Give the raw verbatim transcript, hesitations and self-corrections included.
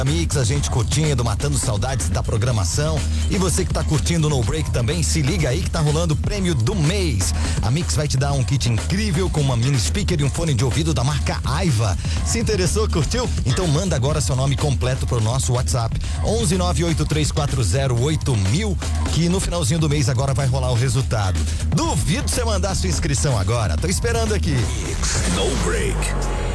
Mix, a gente curtindo, matando saudades da programação. E você que tá curtindo No Break também, se liga aí que tá rolando o prêmio do mês. A Mix vai te dar um kit incrível com uma mini speaker e um fone de ouvido da marca Aiva. Se interessou, curtiu? Então manda agora seu nome completo pro nosso WhatsApp onze nove oito três quatro zero oito mil, que no finalzinho do mês agora vai rolar o resultado. Duvido você mandar sua inscrição agora. Tô esperando aqui. No Break.